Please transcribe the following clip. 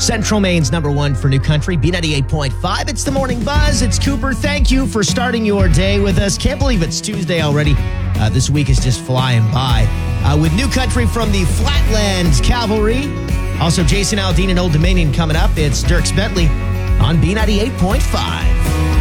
Central Maine's number one for new country, B98.5. It's the Morning Buzz. It's Cooper. Thank you for starting your day with us. Can't believe it's Tuesday already. This week is just flying by. With new country from the Flatlands Cavalry. Also, Jason Aldean and Old Dominion coming up. It's Dierks Bentley on B98.5.